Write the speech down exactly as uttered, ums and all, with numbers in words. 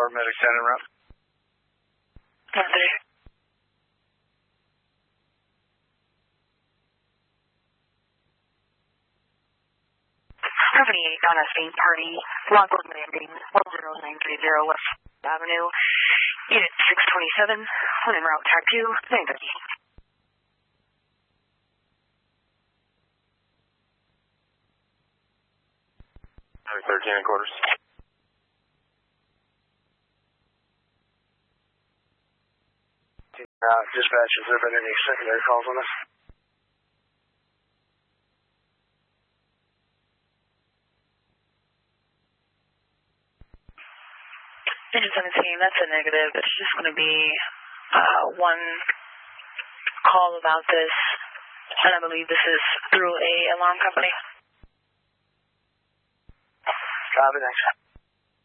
Tower, medic ten en route. one three. seventy-eight on a Spain party, Lockwood Landing, one zero nine three zero West Avenue, Unit six twenty-seven, one en route, track two, nine thirty. thirteen and quarters. Uh, dispatch, has there been any secondary calls on this? Engine seventeen, that's a negative. It's just going to be uh, one call about this, and I believe this is through a alarm company. Copy, thanks.